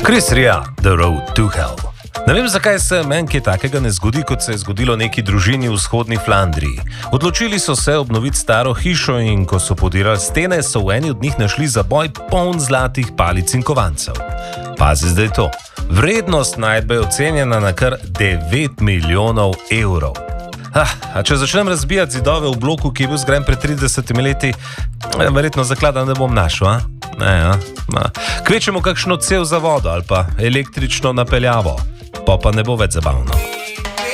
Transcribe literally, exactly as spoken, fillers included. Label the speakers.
Speaker 1: Chris Rea, The Road to Hell. Ne vem, zakaj se meni kaj takega ne zgodi, kot se je zgodilo neki družini v vzhodni Flandriji. Odločili so se obnoviti staro hišo in ko so podirali stene, so v eni od njih našli zaboj poln zlatih palic in kovancev. Pazi zdaj to. Vrednost najdbe je ocenjena na kar devet milijonov evrov. Ah, a če začnem razbijati zidove v bloku, ki je bil zgrajen pred tridesetimi leti, verjetno zaklada ne bom našel, a? Ne, a? A. Kvečemo kakšno cev za vodo ali pa električno napeljavo, pa pa ne bo več zabavno.